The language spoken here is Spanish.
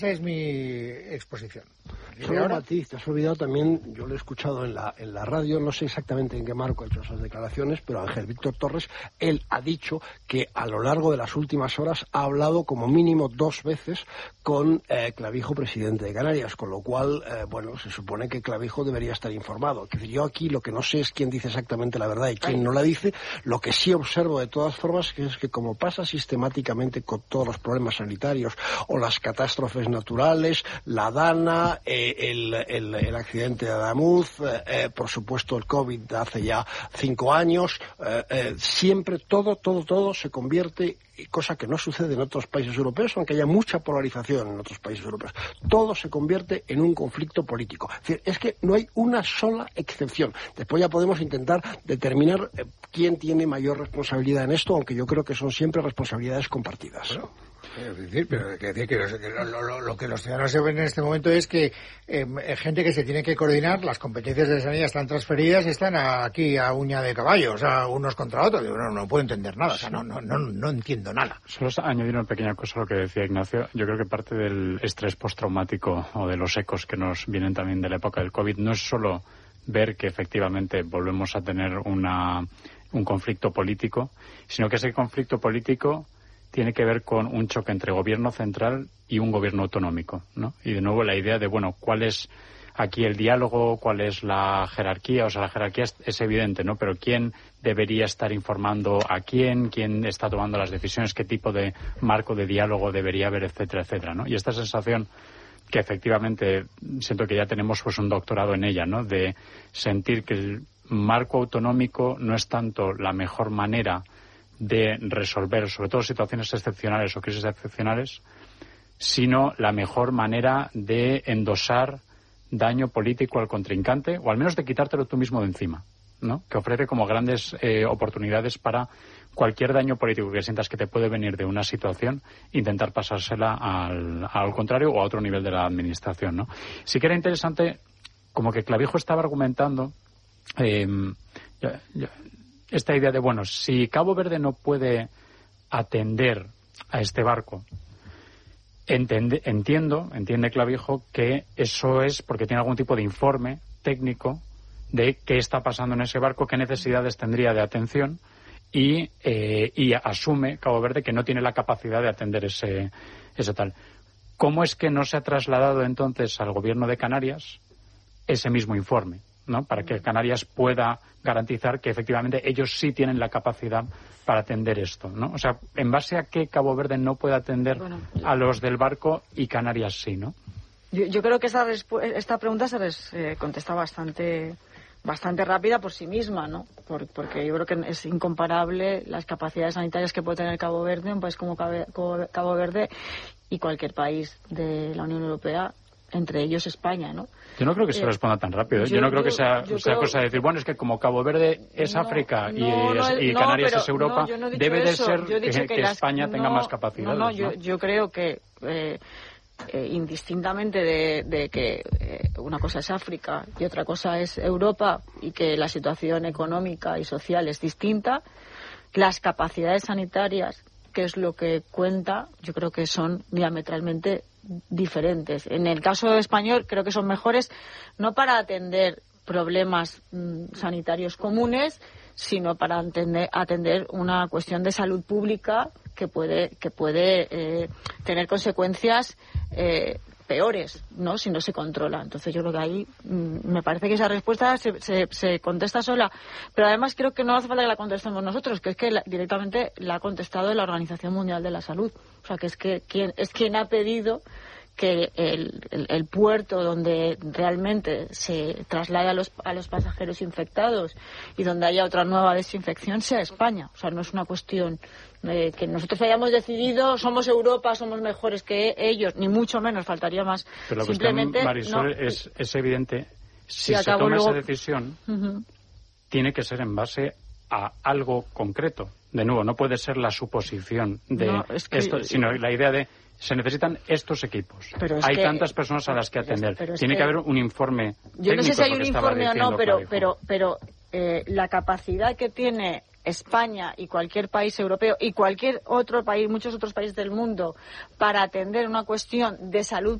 Esa es mi exposición. Solo un matiz, te has olvidado también, yo lo he escuchado en la radio, no sé exactamente en qué marco ha hecho esas declaraciones, pero Ángel Víctor Torres, él ha dicho que a lo largo de las últimas horas ha hablado como mínimo 2 veces con Clavijo, presidente de Canarias, con lo cual, se supone que Clavijo debería estar informado. Yo aquí lo que no sé es quién dice exactamente la verdad y quién no la dice. Lo que sí observo de todas formas es que como pasa sistemáticamente con todos los problemas sanitarios o las catástrofes naturales, la Dana, el accidente de Adamuz, por supuesto el COVID de hace ya 5 años, siempre todo se convierte, cosa que no sucede en otros países europeos, aunque haya mucha polarización en otros países europeos, todo se convierte en un conflicto político. Es decir, es que no hay una sola excepción. Después ya podemos intentar determinar quién tiene mayor responsabilidad en esto, aunque yo creo que son siempre responsabilidades compartidas. Bueno. Pero lo que los ciudadanos se ven en este momento es que gente que se tiene que coordinar, las competencias de sanidad están transferidas y están aquí a uña de caballo, o sea, unos contra otros. No puedo entender nada, o sea, no entiendo nada. Solo añadir una pequeña cosa a lo que decía Ignacio. Yo creo que parte del estrés postraumático o de los ecos que nos vienen también de la época del COVID no es solo ver que efectivamente volvemos a tener un conflicto político, sino que ese conflicto político tiene que ver con un choque entre gobierno central y un gobierno autonómico, ¿no? Y de nuevo la idea de, cuál es aquí el diálogo, cuál es la jerarquía. O sea, la jerarquía es evidente, ¿no? Pero ¿quién debería estar informando a quién está tomando las decisiones, qué tipo de marco de diálogo debería haber, etcétera, etcétera, ¿no? Y esta sensación que efectivamente siento que ya tenemos un doctorado en ella, ¿no? De sentir que el marco autonómico no es tanto la mejor manera de resolver, sobre todo situaciones excepcionales o crisis excepcionales, sino la mejor manera de endosar daño político al contrincante, o al menos de quitártelo tú mismo de encima, ¿no? Que ofrece como grandes oportunidades para cualquier daño político que sientas que te puede venir de una situación, intentar pasársela al contrario o a otro nivel de la administración, ¿no? Sí que era interesante, como que Clavijo estaba argumentando esta idea de, si Cabo Verde no puede atender a este barco, entiende Clavijo que eso es porque tiene algún tipo de informe técnico de qué está pasando en ese barco, qué necesidades tendría de atención y asume Cabo Verde que no tiene la capacidad de atender ese tal. ¿Cómo es que no se ha trasladado entonces al gobierno de Canarias ese mismo informe, ¿no? Para que Canarias pueda garantizar que efectivamente ellos sí tienen la capacidad para atender esto, ¿no? O sea, ¿en base a qué Cabo Verde no puede atender a los del barco y Canarias sí, no? Yo creo que esta pregunta se contesta bastante rápida por sí misma, ¿no? Porque yo creo que es incomparable las capacidades sanitarias que puede tener Cabo Verde, un país como Cabo Verde, y cualquier país de la Unión Europea, entre ellos España, ¿no? Yo no creo que se responda tan rápido. Yo no creo que sea cosa de decir, es que como Cabo Verde es África y Canarias es Europa, debe de ser que España tenga más capacidades. ¿no? Yo creo que indistintamente de que una cosa es África y otra cosa es Europa y que la situación económica y social es distinta, las capacidades sanitarias, que es lo que cuenta, yo creo que son diametralmente diferentes. En el caso español creo que son mejores no para atender problemas sanitarios comunes, sino para atender una cuestión de salud pública que puede tener consecuencias peores, ¿no? Si no se controla. Entonces yo creo que ahí me parece que esa respuesta se contesta sola. Pero además creo que no hace falta que la contestemos nosotros, que es que directamente la ha contestado la Organización Mundial de la Salud. O sea, que es quien ha pedido que el puerto donde realmente se traslade a los pasajeros infectados y donde haya otra nueva desinfección sea España. O sea, no es una cuestión que nosotros hayamos decidido, somos Europa, somos mejores que ellos, ni mucho menos, faltaría más. Pero la simplemente cuestión, Marisol, es evidente, si se toma esa decisión, tiene que ser en base a algo concreto. De nuevo, no puede ser la suposición de esto, sino la idea de se necesitan estos equipos. Hay tantas personas a las que atender. Tiene que haber un informe. Yo no sé si hay un informe o no, pero la capacidad que tiene España y cualquier país europeo y cualquier otro país, muchos otros países del mundo, para atender una cuestión de salud